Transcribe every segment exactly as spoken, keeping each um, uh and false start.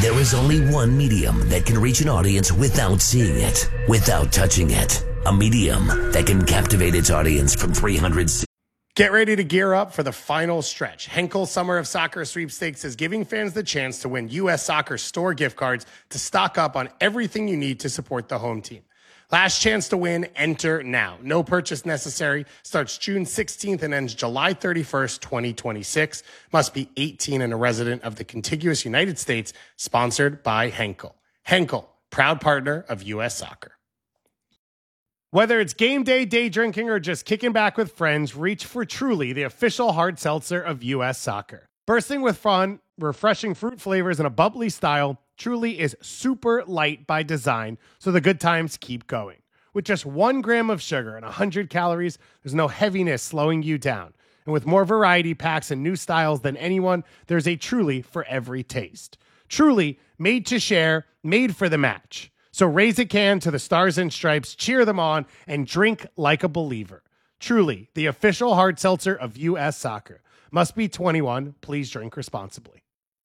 There is only one medium that can reach an audience without seeing it, without touching it. A medium that can captivate its audience from three hundred... Get ready to gear up for the final stretch. Henkel Summer of Soccer Sweepstakes is giving fans the chance to win U S Soccer store gift cards to stock up on everything you need to support the home team. Last chance to win, enter now. No purchase necessary. Starts June sixteenth and ends July thirty-first, twenty twenty-six. Must be eighteen and a resident of the contiguous United States. Sponsored by Henkel. Henkel, proud partner of U S Soccer. Whether it's game day, day drinking, or just kicking back with friends, reach for Truly, the official hard seltzer of U S Soccer. Bursting with fun, refreshing fruit flavors, and a bubbly style, Truly is super light by design, so the good times keep going. With just one gram of sugar and one hundred calories, there's no heaviness slowing you down. And with more variety packs and new styles than anyone, there's a Truly for every taste. Truly, made to share, made for the match. So raise a can to the Stars and Stripes, cheer them on, and drink like a believer. Truly, the official hard seltzer of U S Soccer. Must be twenty-one. Please drink responsibly.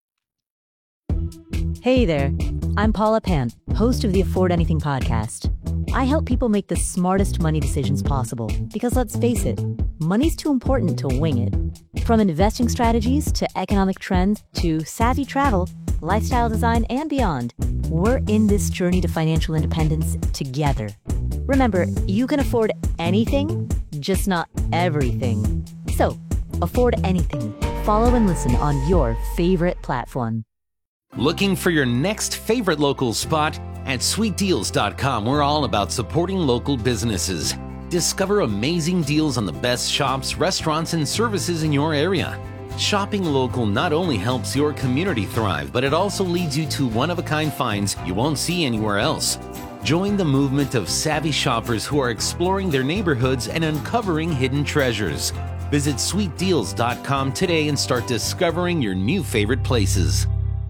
Hey there, I'm Paula Pant, host of the Afford Anything podcast. I help people make the smartest money decisions possible because, let's face it, money's too important to wing it. From investing strategies to economic trends to savvy travel, lifestyle design, and beyond, we're in this journey to financial independence together. Remember, you can afford anything, just not everything. So, afford anything. Follow and listen on your favorite platform. Looking for your next favorite local spot? At sweet deals dot com, we're all about supporting local businesses. Discover amazing deals on the best shops, restaurants, and services in your area. Shopping local not only helps your community thrive, but it also leads you to one-of-a-kind finds you won't see anywhere else. Join the movement of savvy shoppers who are exploring their neighborhoods and uncovering hidden treasures. Visit sweet deals dot com today and start discovering your new favorite places.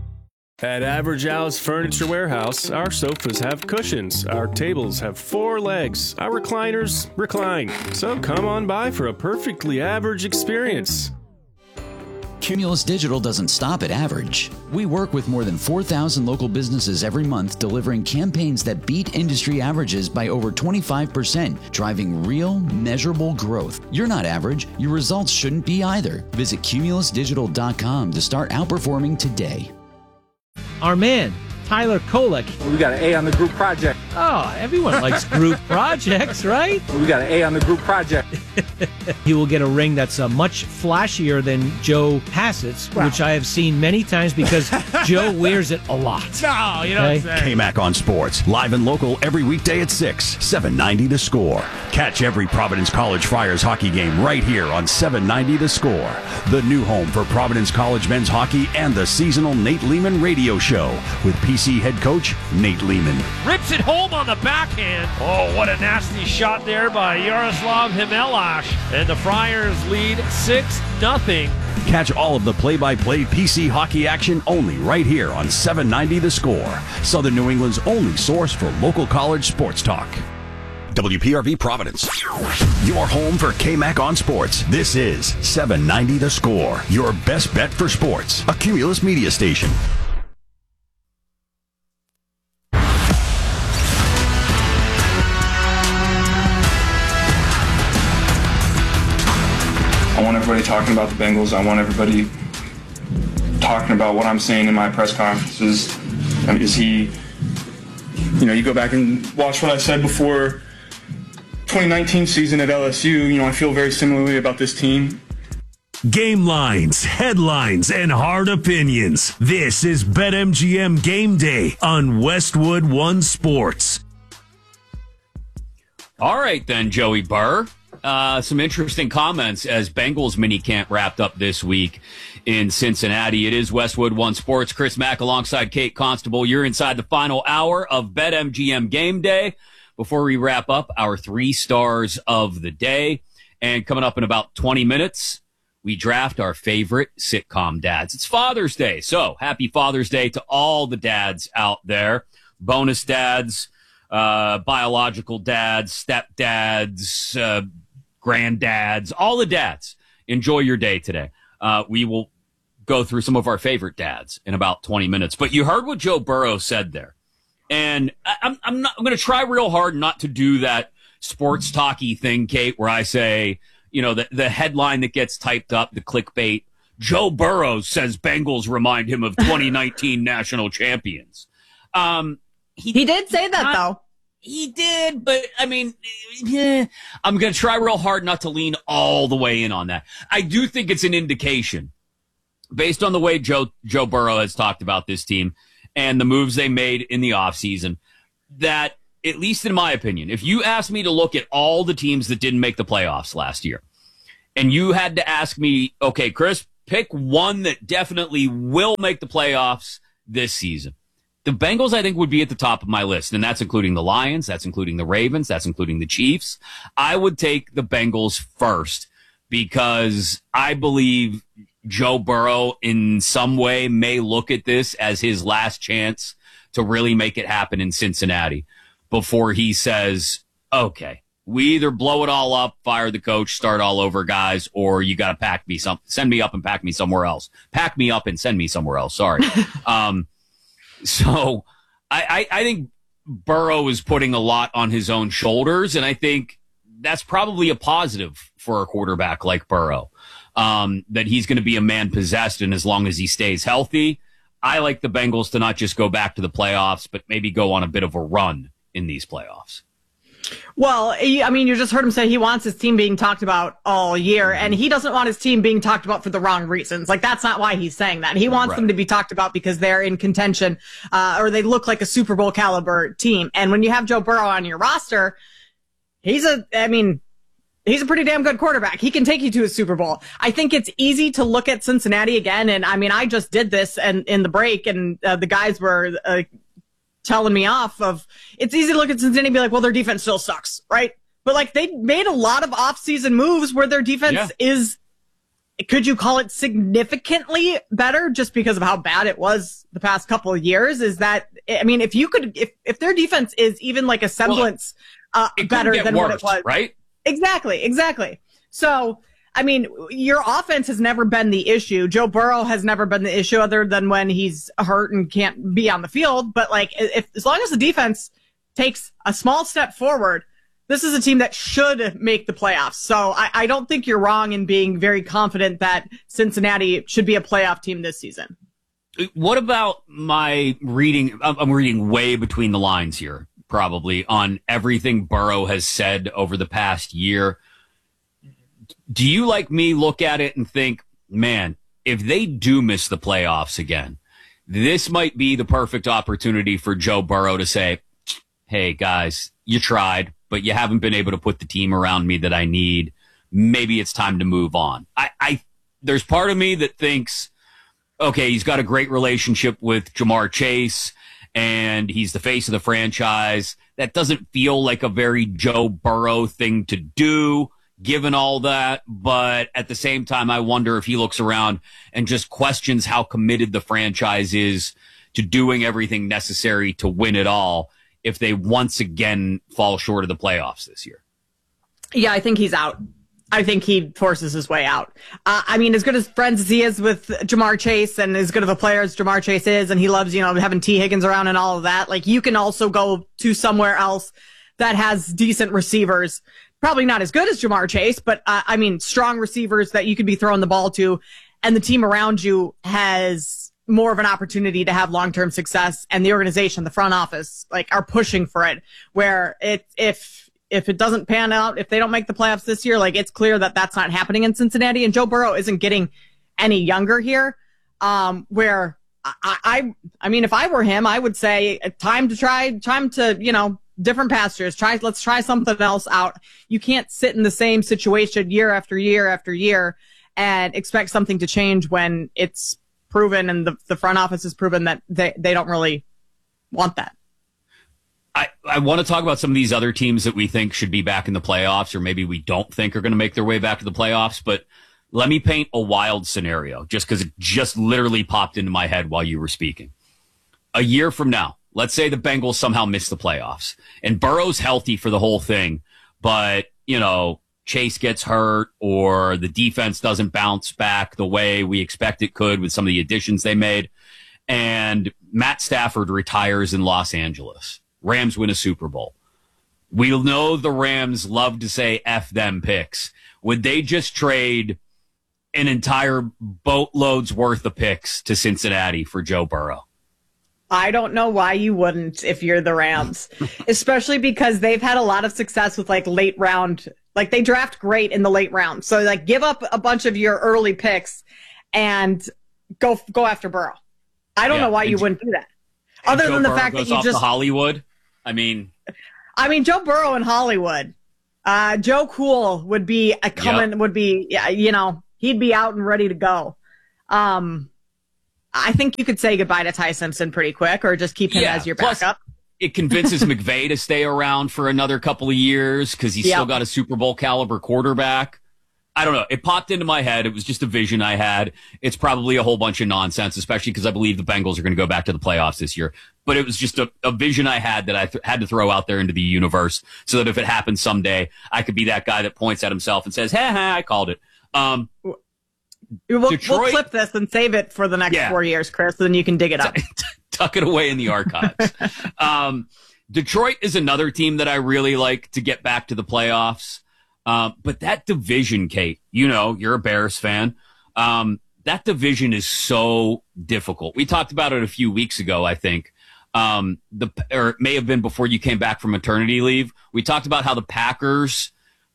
At Average Al's Furniture Warehouse, our sofas have cushions, our tables have four legs, our recliners recline. So come on by for a perfectly average experience. Cumulus Digital doesn't stop at average. We work with more than four thousand local businesses every month, delivering campaigns that beat industry averages by over twenty-five percent, driving real, measurable growth. You're not average. Your results shouldn't be either. Visit cumulus digital dot com to start outperforming today. Our man, Tyler Kolek. We got an A on the group project. Oh, everyone likes group projects, right? We got an A on the group project. He will get a ring that's uh, much flashier than Joe Hassett's, wow. which I have seen many times because Joe wears it a lot. No, you don't say. K-Mac on Sports, live and local every weekday at six, seven ninety The Score. Catch every Providence College Friars hockey game right here on seven ninety The Score, the new home for Providence College men's hockey and the seasonal Nate Lehman radio show with P C head coach Nate Lehman. Rips it home on the backhand. Oh, what a nasty shot there by Yaroslav Himelash. And the Friars lead six nothing. Catch all of the play-by-play P C hockey action only right here on seven ninety The Score, Southern New England's only source for local college sports talk. W P R V Providence, your home for K-Mac on Sports. This is seven ninety The Score, your best bet for sports, a Cumulus media station. I want everybody talking about the Bengals. I want everybody talking about what I'm saying in my press conferences. I mean, is he, you know, you go back and watch what I said before twenty nineteen season at L S U. You know, I feel very similarly about this team. Game lines, headlines, and hard opinions. This is BetMGM Game Day on Westwood One Sports. All right, then, Joey Burr. Uh, some interesting comments as Bengals minicamp wrapped up this week in Cincinnati. It is Westwood One Sports. Chris Mack alongside Kate Constable. You're inside the final hour of BetMGM Game Day. Before we wrap up, our three stars of the day. And coming up in about twenty minutes, we draft our favorite sitcom dads. It's Father's Day, so happy Father's Day to all the dads out there. Bonus dads, uh, biological dads, stepdads, uh, granddads, all the dads. Enjoy your day today. Uh, we will go through some of our favorite dads in about twenty minutes. But you heard what Joe Burrow said there. And I, I'm, I'm not, I'm going to try real hard not to do that sports talky thing, Kate, where I say, you know, the, the headline that gets typed up, the clickbait, Joe Burrow says Bengals remind him of twenty nineteen national champions. Um, he, he did say that, not, though. He did, but, I mean, eh, I'm going to try real hard not to lean all the way in on that. I do think it's an indication, based on the way Joe Joe Burrow has talked about this team and the moves they made in the offseason, that, at least in my opinion, if you asked me to look at all the teams that didn't make the playoffs last year, and you had to ask me, okay, Chris, pick one that definitely will make the playoffs this season, the Bengals, I think, would be at the top of my list, and that's including the Lions, that's including the Ravens, that's including the Chiefs. I would take the Bengals first because I believe Joe Burrow in some way may look at this as his last chance to really make it happen in Cincinnati before he says, okay, we either blow it all up, fire the coach, start all over, guys, or you got to pack me some, send me up and pack me somewhere else. Pack me up and send me somewhere else. Sorry. um, So I, I, I think Burrow is putting a lot on his own shoulders, and I think that's probably a positive for a quarterback like Burrow, um, that he's going to be a man possessed, and as long as he stays healthy, I like the Bengals to not just go back to the playoffs, but maybe go on a bit of a run in these playoffs. Well, I mean, you just heard him say he wants his team being talked about all year, and he doesn't want his team being talked about for the wrong reasons. Like, that's not why he's saying that. He wants right. them to be talked about because they're in contention, uh, or they look like a Super Bowl caliber team. And when you have Joe Burrow on your roster, he's a, I mean, he's a pretty damn good quarterback. He can take you to a Super Bowl. I think it's easy to look at Cincinnati again, and I mean, I just did this and in the break, and uh, the guys were, uh, telling me off of, it's easy to look at Cincinnati and be like, well, their defense still sucks, right? But like, they made a lot of off-season moves where their defense yeah. is, could you call it significantly better just because of how bad it was the past couple of years? Is that, I mean, if you could, if, if their defense is even like a semblance well, uh, better than worse, what it was. Right? Exactly, exactly. So, I mean, your offense has never been the issue. Joe Burrow has never been the issue other than when he's hurt and can't be on the field. But like, if, as long as the defense takes a small step forward, this is a team that should make the playoffs. So I, I don't think you're wrong in being very confident that Cincinnati should be a playoff team this season. What about my reading? I'm reading way between the lines here, probably, on everything Burrow has said over the past year. Do you, like me, look at it and think, man, if they do miss the playoffs again, this might be the perfect opportunity for Joe Burrow to say, hey, guys, you tried, but you haven't been able to put the team around me that I need. Maybe it's time to move on. I, I there's part of me that thinks, okay, he's got a great relationship with Jamar Chase, and he's the face of the franchise. That doesn't feel like a very Joe Burrow thing to do, given all that, but at the same time, I wonder if he looks around and just questions how committed the franchise is to doing everything necessary to win it all if they once again fall short of the playoffs this year. Yeah, I think he's out. I think he forces his way out. Uh, I mean, as good as friends as he is with Jamar Chase and as good of a player as Jamar Chase is, and he loves, you know, having T. Higgins around and all of that, like, you can also go to somewhere else that has decent receivers. Probably not as good as Jamar Chase, but uh, I mean, strong receivers that you could be throwing the ball to, and the team around you has more of an opportunity to have long-term success, and the organization, the front office, like, are pushing for it, where it, if, if it doesn't pan out, if they don't make the playoffs this year, like, it's clear that that's not happening in Cincinnati, and Joe Burrow isn't getting any younger here, um, where I, I, I mean, if I were him, I would say time to try, time to, you know, different pastures. Try, let's try something else out. You can't sit in the same situation year after year after year and expect something to change when it's proven and the, the front office has proven that they, they don't really want that. I, I want to talk about some of these other teams that we think should be back in the playoffs, or maybe we don't think are going to make their way back to the playoffs. But let me paint a wild scenario just because it just literally popped into my head while you were speaking. A year from now, let's say the Bengals somehow miss the playoffs and Burrow's healthy for the whole thing, but, you know, Chase gets hurt or the defense doesn't bounce back the way we expect it could with some of the additions they made, and Matt Stafford retires in Los Angeles. Rams win a Super Bowl. We know the Rams love to say F them picks. Would they just trade an entire boatload's worth of picks to Cincinnati for Joe Burrow? I don't know why you wouldn't if you're the Rams, especially because they've had a lot of success with like late round, like they draft great in the late round. So like give up a bunch of your early picks and go go after Burrow. I don't yeah, know why you J- wouldn't do that. Other Joe than the Burrow fact that goes you off just to Hollywood. I mean, I mean Joe Burrow in Hollywood. Uh, Joe Cool would be a coming Yep. would be yeah, you know, he'd be out and ready to go. Um, I think you could say goodbye to Ty Simpson pretty quick, or just keep him Yeah, as your plus- backup. it convinces McVay to stay around for another couple of years because he's Yep. still got a Super Bowl caliber quarterback. I don't know. It popped into my head. It was just a vision I had. It's probably a whole bunch of nonsense, especially because I believe the Bengals are going to go back to the playoffs this year. But it was just a, a vision I had that I th- had to throw out there into the universe so that if it happens someday, I could be that guy that points at himself and says, "Ha ha, I called it." Um, We'll, Detroit- we'll clip this and save it for the next Yeah. four years, Chris, and then you can dig it up. tuck it away in the archives. um, Detroit is another team that I really like to get back to the playoffs. Um, but that division, Kate, you know, you're a Bears fan. Um, that division is so difficult. We talked about it a few weeks ago, I think. Um, the, or it may have been before you came back from maternity leave. We talked about how the Packers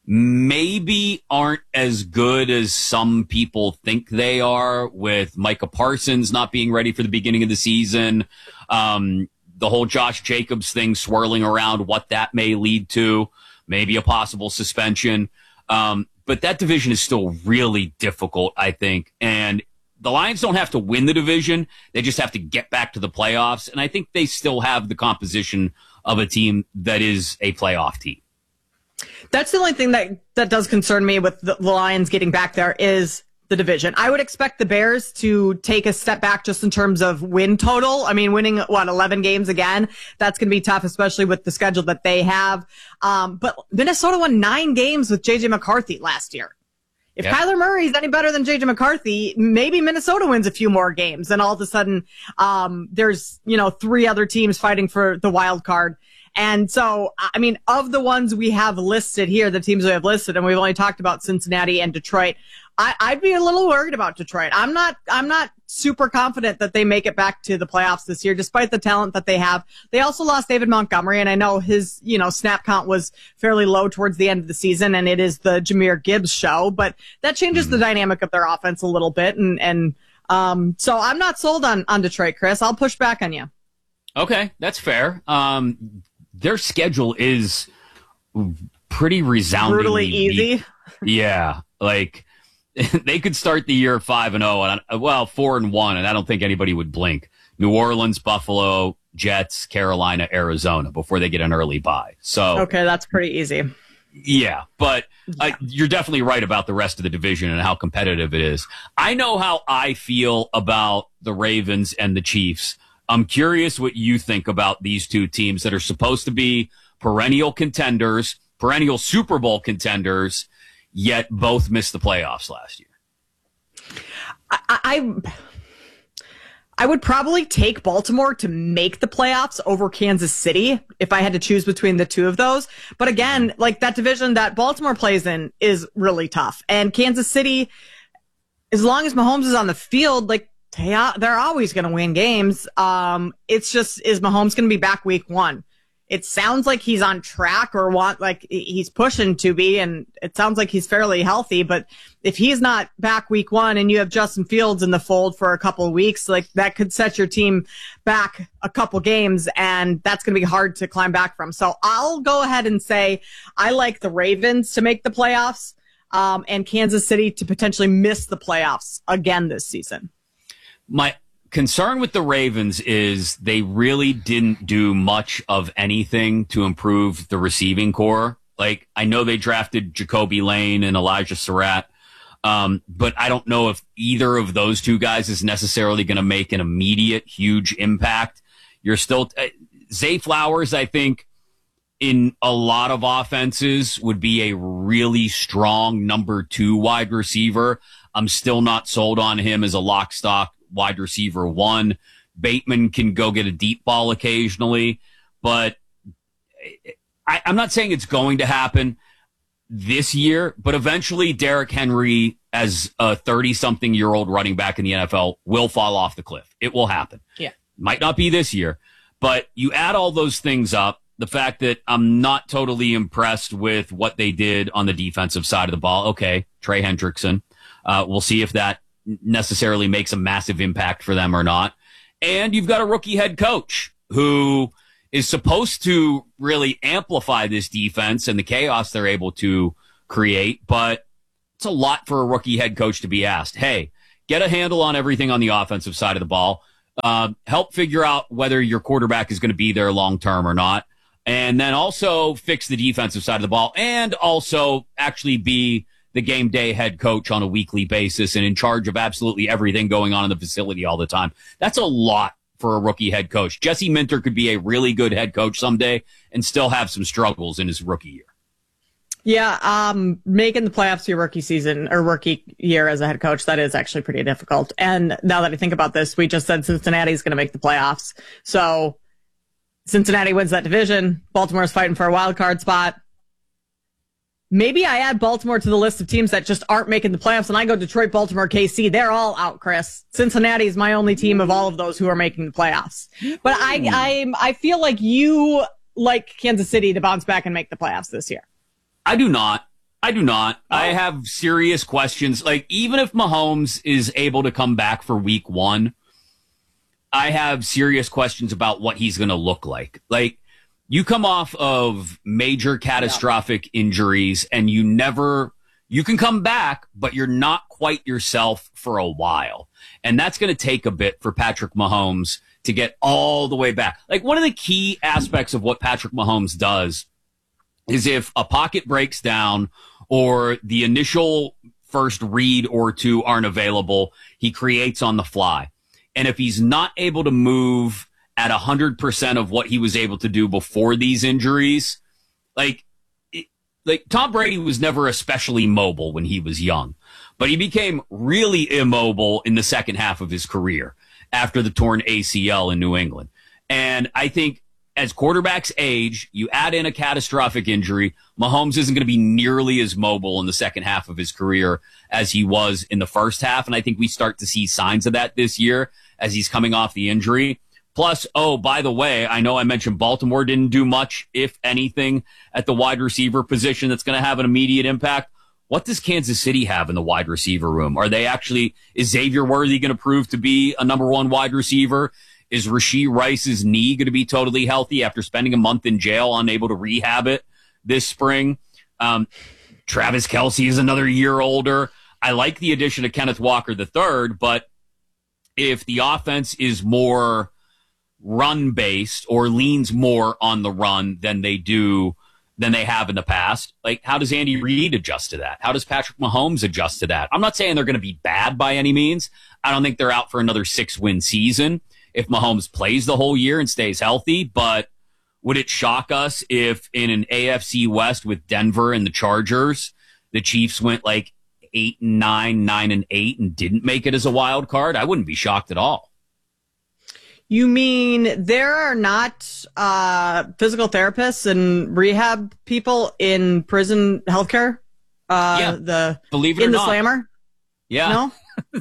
maybe aren't as good as some people think they are, with Micah Parsons not being ready for the beginning of the season. Um, the whole Josh Jacobs thing swirling around what that may lead to, maybe a possible suspension. Um, but that division is still really difficult, I think. And the Lions don't have to win the division. They just have to get back to the playoffs. And I think they still have the composition of a team that is a playoff team. That's the only thing that, that does concern me with the, the Lions getting back there is the division. I would expect the Bears to take a step back just in terms of win total. I mean, winning, what, eleven games again? That's going to be tough, especially with the schedule that they have. Um, but Minnesota won nine games with J J McCarthy last year. If Yep. Kyler Murray is any better than J J McCarthy, maybe Minnesota wins a few more games. And all of a sudden, um, there's, you know, three other teams fighting for the wild card. And so, I mean, of the ones we have listed here, the teams we have listed, and we've only talked about Cincinnati and Detroit, I, I'd be a little worried about Detroit. I'm not, I'm not super confident that they make it back to the playoffs this year, despite the talent that they have. They also lost David Montgomery, and I know his, you know, snap count was fairly low towards the end of the season, and it is the Jahmyr Gibbs show, but that changes mm-hmm. the dynamic of their offense a little bit. And, and, um, so I'm not sold on, on Detroit, Chris. I'll push back on you. Okay, that's fair. Um, their schedule is pretty resoundingly brutally easy. Weak. Yeah, like they could start the year five and zero, and well, four and one, and I don't think anybody would blink. New Orleans, Buffalo, Jets, Carolina, Arizona before they get an early bye. So okay, that's pretty easy. Yeah, but uh, you're definitely right about the rest of the division and how competitive it is. I know how I feel about the Ravens and the Chiefs. I'm curious what you think about these two teams that are supposed to be perennial contenders, perennial Super Bowl contenders, yet both missed the playoffs last year. I, I, I would probably take Baltimore to make the playoffs over Kansas City if I had to choose between the two of those. But again, like that division that Baltimore plays in is really tough. And Kansas City, as long as Mahomes is on the field, like, they're always going to win games. Um, it's just, is Mahomes going to be back week one? It sounds like he's on track or want, like he's pushing to be, and it sounds like he's fairly healthy. But if he's not back week one and you have Justin Fields in the fold for a couple of weeks, like that could set your team back a couple games, and that's going to be hard to climb back from. So I'll go ahead and say I like the Ravens to make the playoffs, um, and Kansas City to potentially miss the playoffs again this season. My concern with the Ravens is they really didn't do much of anything to improve the receiving core. Like, I know they drafted Jacoby Lane and Elijah Surratt, um, but I don't know if either of those two guys is necessarily going to make an immediate huge impact. You're still uh, Zay Flowers, I think, in a lot of offenses would be a really strong number two wide receiver. I'm still not sold on him as a lock stock wide receiver one. Bateman can go get a deep ball occasionally, but I, I'm not saying it's going to happen this year, but eventually Derrick Henry as a thirty-something-year-old running back in the N F L will fall off the cliff. It will happen. Yeah. Might not be this year, but you add all those things up, the fact that I'm not totally impressed with what they did on the defensive side of the ball. Okay, Trey Hendrickson. Uh, we'll see if that necessarily makes a massive impact for them or not. And you've got a rookie head coach who is supposed to really amplify this defense and the chaos they're able to create, but it's a lot for a rookie head coach to be asked. Hey, get a handle on everything on the offensive side of the ball. Uh, help figure out whether your quarterback is going to be there long term or not. And then also fix the defensive side of the ball and also actually be the game day head coach on a weekly basis and in charge of absolutely everything going on in the facility all the time. That's a lot for a rookie head coach. Jesse Minter could be a really good head coach someday and still have some struggles in his rookie year. Yeah, um, making the playoffs your rookie season or rookie year as a head coach, that is actually pretty difficult. And now that I think about this, we just said Cincinnati's going to make the playoffs. So Cincinnati wins that division. Baltimore's fighting for a wild card spot. Maybe I add Baltimore to the list of teams that just aren't making the playoffs, and I go Detroit, Baltimore, K C. They're all out, Chris. Cincinnati is my only team of all of those who are making the playoffs. But I, I, I feel like you like Kansas City to bounce back and make the playoffs this year. I do not. I do not. Oh. I have serious questions. Like, even if Mahomes is able to come back for week one, I have serious questions about what he's going to look like. Like, you come off of major catastrophic yeah. injuries and you never, you can come back, but you're not quite yourself for a while. And that's going to take a bit for Patrick Mahomes to get all the way back. Like, one of the key aspects of what Patrick Mahomes does is if a pocket breaks down or the initial first read or two aren't available, he creates on the fly. And if he's not able to move at one hundred percent of what he was able to do before these injuries, like, it, like Tom Brady was never especially mobile when he was young, but he became really immobile in the second half of his career after the torn A C L in New England. And I think as quarterbacks age, you add in a catastrophic injury, Mahomes isn't going to be nearly as mobile in the second half of his career as he was in the first half. And I think we start to see signs of that this year as he's coming off the injury. Plus, oh, by the way, I know I mentioned Baltimore didn't do much, if anything, at the wide receiver position that's going to have an immediate impact. What does Kansas City have in the wide receiver room? Are they actually, is Xavier Worthy going to prove to be a number one wide receiver? Is Rashee Rice's knee going to be totally healthy after spending a month in jail, unable to rehab it this spring? Um, Travis Kelce is another year older. I like the addition of Kenneth Walker the third, but if the offense is more run-based or leans more on the run than they do, than they have in the past, like, how does Andy Reid adjust to that? How does Patrick Mahomes adjust to that? I'm not saying they're going to be bad by any means. I don't think they're out for another six-win season if Mahomes plays the whole year and stays healthy, but would it shock us if in an A F C West with Denver and the Chargers, the Chiefs went like eight and nine, nine and eight and didn't make it as a wild card? I wouldn't be shocked at all. You mean there are not uh, physical therapists and rehab people in prison healthcare? Uh, yeah. The Believe it in or the not. Slammer? Yeah. No?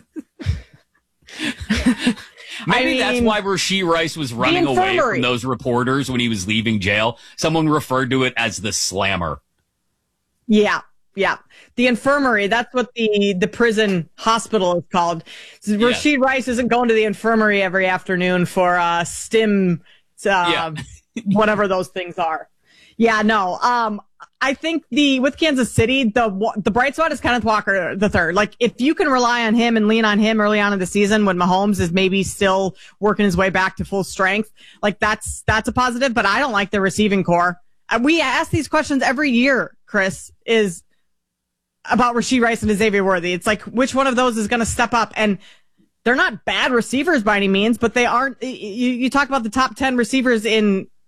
Maybe I mean, that's why Rashee Rice was running away from those reporters when he was leaving jail. Someone referred to it as the Slammer. Yeah, yeah. The infirmary, that's what the, the prison hospital is called. Yes. Rashee Rice isn't going to the infirmary every afternoon for uh, stim, uh, Yeah. whatever those things are. Yeah, no. Um, I think the with Kansas City, the the bright spot is Kenneth Walker the third. Like, if you can rely on him and lean on him early on in the season when Mahomes is maybe still working his way back to full strength, like that's that's a positive. But I don't like the receiving core. And we ask these questions every year, Chris, is about Rashee Rice and Xavier Worthy. It's like, which one of those is going to step up? And they're not bad receivers by any means, but they aren't. You, you talk about the top ten receivers in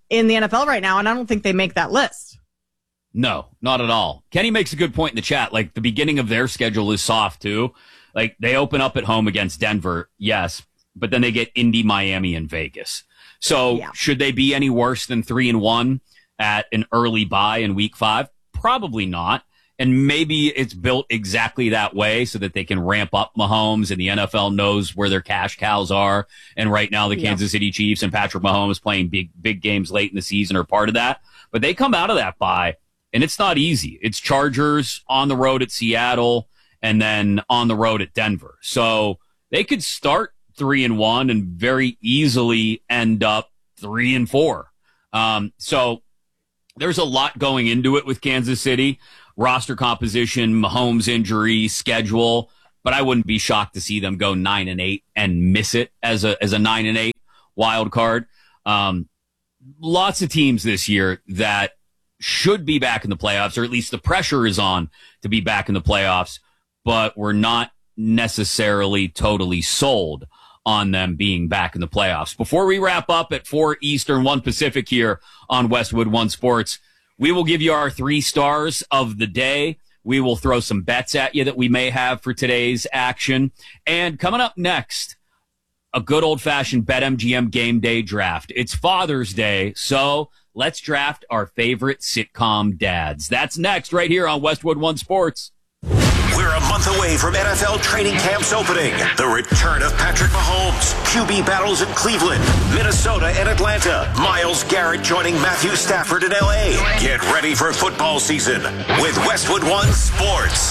in the N F L right now, and I don't think they make that list. No, not at all. Kenny makes a good point in the chat. Like, the beginning of their schedule is soft, too. Like, they open up at home against Denver, yes, but then they get Indy, Miami, and Vegas. So yeah. Should they be any worse than three and one at an early bye in week five? Probably not. And maybe it's built exactly that way so that they can ramp up Mahomes, and the N F L knows where their cash cows are. And right now the yeah. Kansas City Chiefs and Patrick Mahomes playing big, big games late in the season are part of that. But they come out of that bye, and it's not easy. It's Chargers on the road at Seattle and then on the road at Denver. So they could start three and one and very easily end up three and four. Um, so there's a lot going into it with Kansas City. Roster composition, Mahomes injury, schedule, but I wouldn't be shocked to see them go nine and eight and miss it as a as a nine and eight wild card. Um, lots of teams this year that should be back in the playoffs, or at least the pressure is on to be back in the playoffs, but we're not necessarily totally sold on them being back in the playoffs. Before we wrap up at four Eastern, one Pacific here on Westwood One Sports, we will give you our three stars of the day. We will throw some bets at you that we may have for today's action. And coming up next, a good old-fashioned BetMGM game day draft. It's Father's Day, so let's draft our favorite sitcom dads. That's next right here on Westwood One Sports. We're a month away from N F L training camps opening. The return of Patrick Mahomes, Q B battles in Cleveland, Minnesota, and Atlanta. Myles Garrett joining Matthew Stafford in L A. Get ready for football season with Westwood One Sports.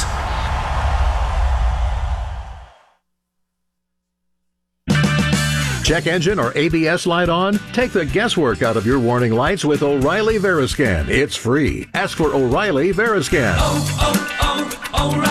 Check engine or A B S light on? Take the guesswork out of your warning lights with O'Reilly Veriscan. It's free. Ask for O'Reilly Veriscan. Oh, oh,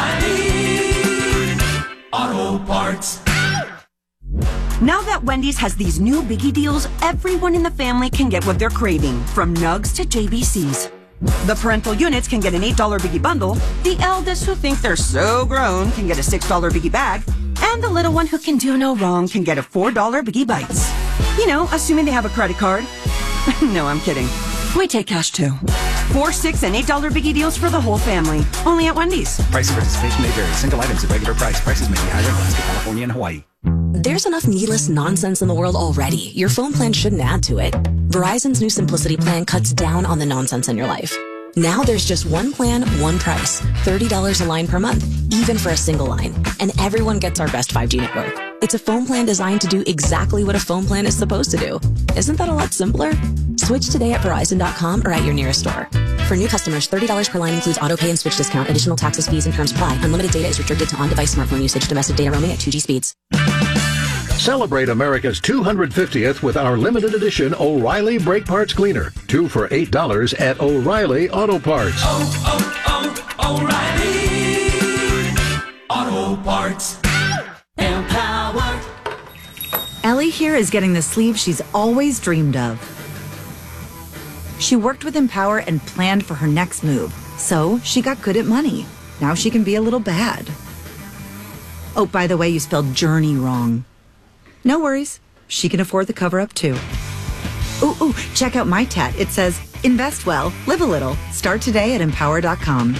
oh, O'Reilly Auto Parts. Now that Wendy's has these new biggie deals, everyone in the family can get what they're craving, from nugs to J B Cs. The parental units can get an eight dollar biggie bundle, the eldest who think they're so grown can get a six dollar biggie bag, and the little one who can do no wrong can get a four dollar Biggie Bites. You know, assuming they have a credit card. No, I'm kidding. We take cash too. Four, six, and eight dollar Biggie deals for the whole family. Only at Wendy's. Price and participation may vary. Single items at regular price. Prices may be higher in Alaska, California, and Hawaii. There's enough needless nonsense in the world already. Your phone plan shouldn't add to it. Verizon's new Simplicity plan cuts down on the nonsense in your life. Now there's just one plan, one price. thirty dollars a line per month, even for a single line. And everyone gets our best five G network. It's a phone plan designed to do exactly what a phone plan is supposed to do. Isn't that a lot simpler? Switch today at Verizon dot com or at your nearest store. For new customers, thirty dollars per line includes auto pay and switch discount. Additional taxes, fees, and terms apply. Unlimited data is restricted to on-device smartphone usage. Domestic data roaming at two G speeds. Celebrate America's two hundred fiftieth with our limited edition O'Reilly Brake Parts Cleaner. Two for eight dollars at O'Reilly Auto Parts. Oh, oh, oh, O'Reilly Auto Parts. Empower. Ellie here is getting the sleeve she's always dreamed of. She worked with Empower and planned for her next move, so she got good at money. Now she can be a little bad. Oh, by the way, you spelled journey wrong. No worries. She can afford the cover-up, too. Ooh, ooh, check out my tat. It says, invest well, live a little. Start today at empower dot com.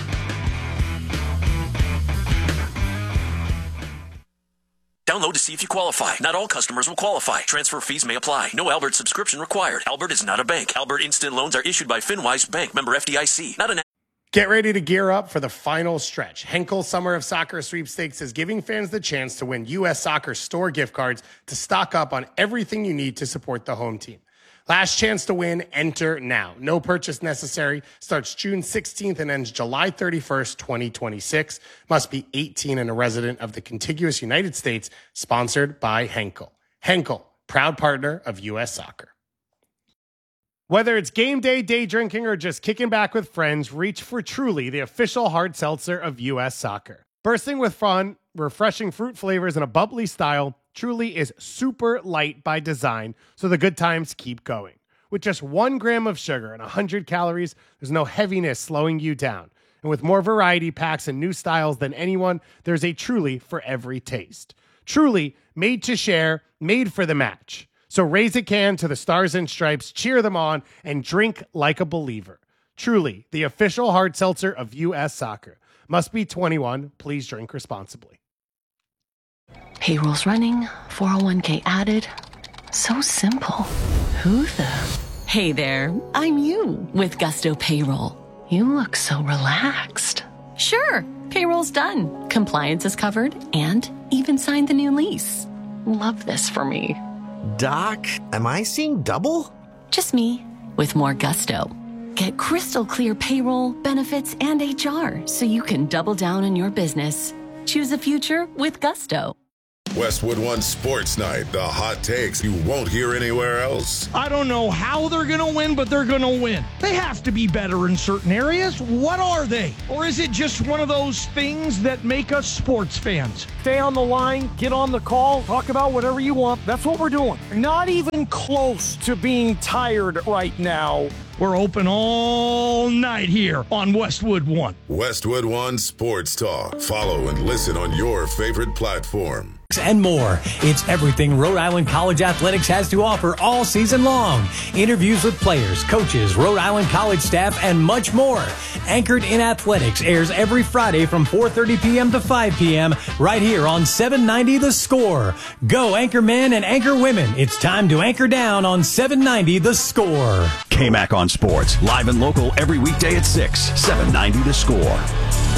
Download to see if you qualify. Not all customers will qualify. Transfer fees may apply. No Albert subscription required. Albert is not a bank. Albert Instant Loans are issued by FinWise Bank, member F D I C. Not an Get ready to gear up for the final stretch. Henkel Summer of Soccer Sweepstakes is giving fans the chance to win U S Soccer store gift cards to stock up on everything you need to support the home team. Last chance to win, enter now. No purchase necessary. Starts June sixteenth and ends July thirty-first, twenty twenty-six. Must be eighteen and a resident of the contiguous United States. Sponsored by Henkel. Henkel, proud partner of U S Soccer. Whether it's game day, day drinking, or just kicking back with friends, reach for Truly, the official hard seltzer of U S Soccer. Bursting with fun, refreshing fruit flavors, and a bubbly style, Truly is super light by design, so the good times keep going. With just one gram of sugar and one hundred calories, there's no heaviness slowing you down. And with more variety packs and new styles than anyone, there's a Truly for every taste. Truly, made to share, made for the match. So raise a can to the Stars and Stripes, cheer them on, and drink like a believer. Truly, the official hard seltzer of U S Soccer. Must be twenty-one. Please drink responsibly. Payroll's running, four oh one k added. So simple. Who the? Hey there, I'm you with Gusto Payroll. You look so relaxed. Sure, payroll's done. Compliance is covered and even signed the new lease. Love this for me. Doc, am I seeing double? Just me with more gusto. Get crystal clear payroll, benefits, and H R so you can double down on your business. Choose a future with Gusto. Westwood One Sports Night, the hot takes you won't hear anywhere else. I don't know how they're going to win, but they're going to win. They have to be better in certain areas. What are they? Or is it just one of those things that make us sports fans? Stay on the line, get on the call, talk about whatever you want. That's what we're doing. Not even close to being tired right now. We're open all night here on Westwood One. Westwood One Sports Talk. Follow and listen on your favorite platform. And more. It's everything Rhode Island College Athletics has to offer all season long. Interviews with players, coaches, Rhode Island College staff, and much more. Anchored in Athletics airs every Friday from four thirty p.m. to five p.m. right here on seven ninety The Score. Go Anchor Men and Anchor Women. It's time to anchor down on seven ninety The Score. K-Mac on Sports, live and local every weekday at six, seven ninety The Score.